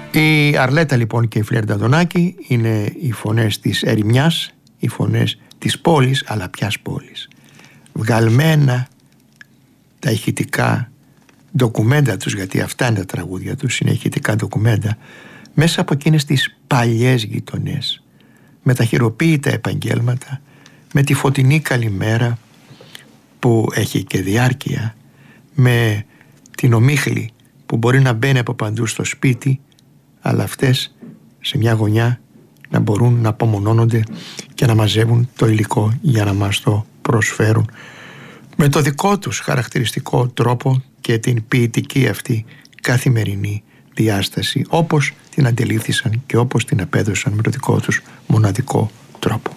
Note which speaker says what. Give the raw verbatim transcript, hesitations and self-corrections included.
Speaker 1: Η Αρλέτα λοιπόν και η Φλερ Νταντονάκη είναι οι φωνές της ερημιάς, οι φωνές της πόλης, αλλά ποιας πόλης? Βγαλμένα τα ηχητικά ντοκουμέντα τους, γιατί αυτά είναι τα τραγούδια τους, είναι ηχητικά ντοκουμέντα, μέσα από εκείνες τις παλιές γειτονές, με τα χειροποίητα επαγγέλματα, με τη φωτεινή καλημέρα που έχει και διάρκεια, με την ομίχλη που μπορεί να μπαίνει από παντού στο σπίτι, αλλά αυτές σε μια γωνιά να μπορούν να απομονώνονται και να μαζεύουν το υλικό για να μας το προσφέρουν με το δικό τους χαρακτηριστικό τρόπο και την ποιητική αυτή καθημερινή διάσταση, όπως την αντιλήφθησαν και όπως την απέδωσαν με το δικό τους μοναδικό τρόπο.